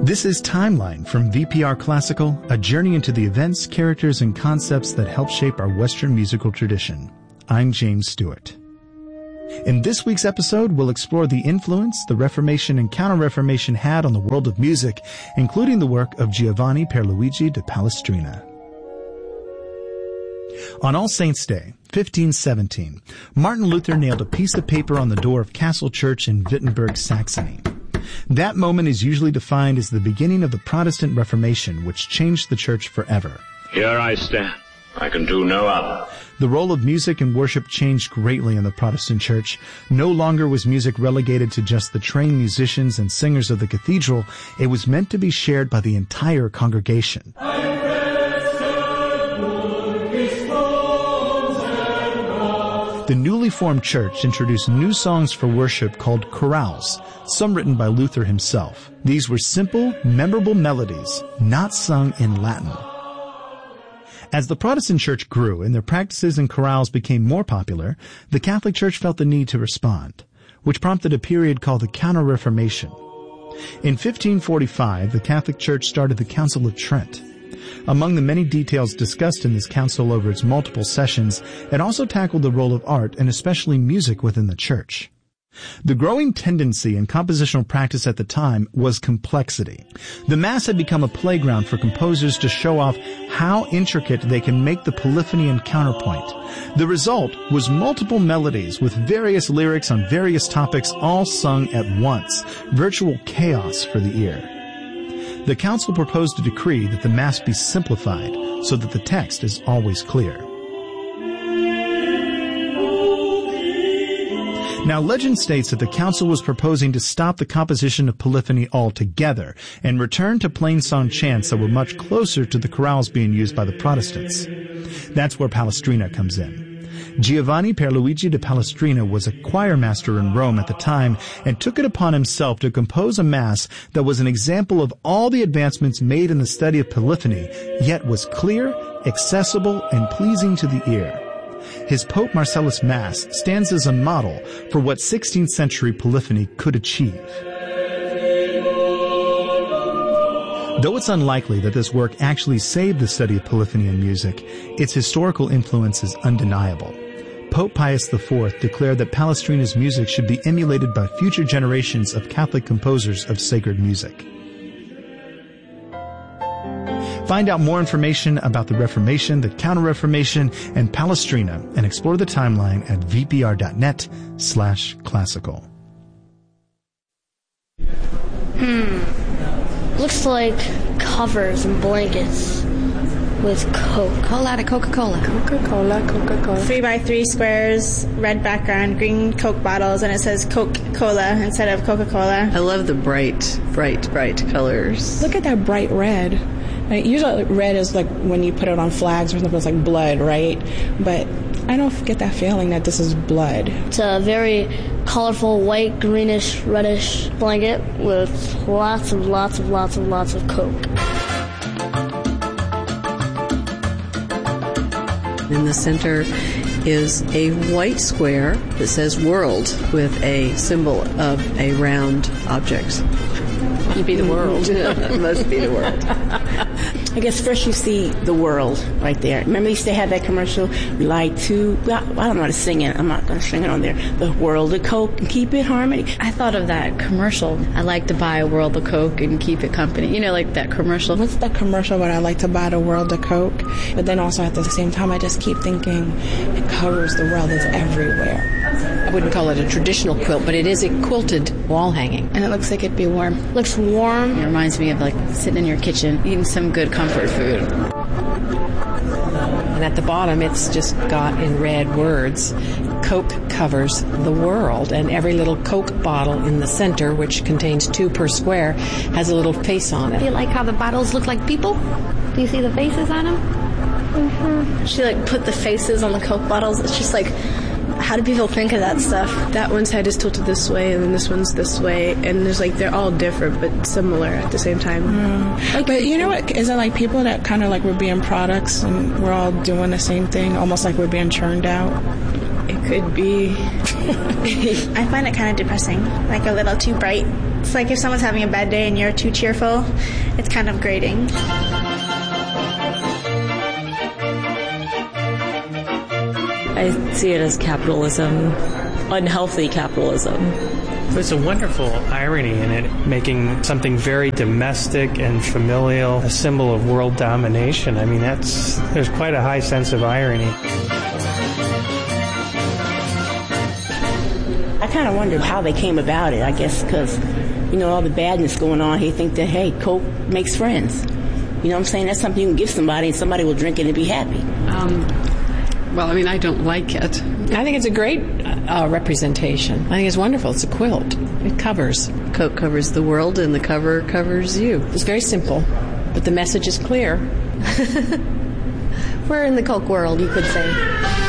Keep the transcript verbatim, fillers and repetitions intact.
This is Timeline from V P R Classical, a journey into the events, characters, and concepts that help shape our Western musical tradition. I'm James Stewart. In this week's episode, we'll explore the influence the Reformation and Counter-Reformation had on the world of music, including the work of Giovanni Pierluigi da Palestrina. On All Saints' Day, fifteen seventeen, Martin Luther nailed a piece of paper on the door of Castle Church in Wittenberg, Saxony. That moment is usually defined as the beginning of the Protestant Reformation, which changed the church forever. Here I stand. I can do no other. The role of music and worship changed greatly in the Protestant church. No longer was music relegated to just the trained musicians and singers of the cathedral. It was meant to be shared by the entire congregation. The newly formed church introduced new songs for worship called chorales, some written by Luther himself. These were simple, memorable melodies, not sung in Latin. As the Protestant church grew and their practices and chorales became more popular, the Catholic Church felt the need to respond, which prompted a period called the Counter-Reformation. In fifteen forty-five, the Catholic Church started the Council of Trent. Among the many details discussed in this council over its multiple sessions, it also tackled the role of art and especially music within the church. The growing tendency in compositional practice at the time was complexity. The Mass had become a playground for composers to show off how intricate they can make the polyphony and counterpoint. The result was multiple melodies with various lyrics on various topics all sung at once, virtual chaos for the ear. The council proposed a decree that the Mass be simplified so that the text is always clear. Now, legend states that the council was proposing to stop the composition of polyphony altogether and return to plain song chants that were much closer to the chorales being used by the Protestants. That's where Palestrina comes in. Giovanni Pierluigi da Palestrina was a choir master in Rome at the time and took it upon himself to compose a mass that was an example of all the advancements made in the study of polyphony, yet was clear, accessible, and pleasing to the ear. His Pope Marcellus Mass stands as a model for what sixteenth century polyphony could achieve. Though it's unlikely that this work actually saved the study of polyphony in music, its historical influence is undeniable. Pope Pius the Fourth declared that Palestrina's music should be emulated by future generations of Catholic composers of sacred music. Find out more information about the Reformation, the Counter-Reformation, and Palestrina, and explore the timeline at vpr.net slash classical. Hmm. Looks like covers and blankets with Coke. Whole lot of Coca-Cola. Coca-Cola, Coca-Cola. Three by three squares, red background, green Coke bottles, and it says Coca-Cola instead of Coca-Cola. I love the bright, bright, bright colors. Look at that bright red. Like, usually red is like when you put it on flags or something, it's like blood, right? But I don't get that feeling that this is blood. It's a very colorful white, greenish, reddish blanket with lots and lots and lots and lots of Coke. In the center is a white square that says world with a symbol of a round object. Must be the world. It must be the world. I guess first you see the world right there. Remember, used to have that commercial, we like to, well, I don't know how to sing it. I'm not going to sing it on there. The world of Coke and keep it harmony. I thought of that commercial. I like to buy a world of Coke and keep it company. You know, like that commercial. What's that commercial when I like to buy the world of Coke? But then also at the same time, I just keep thinking it covers the world. It's everywhere. I wouldn't call it a traditional quilt, but it is a quilted wall hanging. And it looks like it'd be warm. Looks warm. It reminds me of like sitting in your kitchen, eating some good comfort food. And at the bottom, it's just got in red words, Coke covers the world. And every little Coke bottle in the center, which contains two per square, has a little face on it. Do you like how the bottles look like people? Do you see the faces on them? Mm-hmm. She like put the faces on the Coke bottles. It's just like, how do people think of that stuff? That one's head is tilted this way, and then this one's this way, and there's like they're all different but similar at the same time. Mm. Like, but you know what? Is it like people that kind of like we're being products and we're all doing the same thing, almost like we're being churned out? It Could be. I find it kind of depressing, like a little too bright. It's like if someone's having a bad day and you're too cheerful, it's kind of grating. I see it as capitalism, unhealthy capitalism. There's a wonderful irony in it, making something very domestic and familial a symbol of world domination. I mean, that's there's quite a high sense of irony. I kind of wondered how they came about it, I guess, because, you know, all the badness going on, they think that, hey, Coke makes friends. You know what I'm saying? That's something you can give somebody, and somebody will drink it and be happy. Um, well, I mean, I don't like it. I think it's a great uh, representation. I think it's wonderful. It's a quilt. It covers. Coke covers the world, and the cover covers you. It's very simple, but the message is clear. We're in the Coke world, you could say.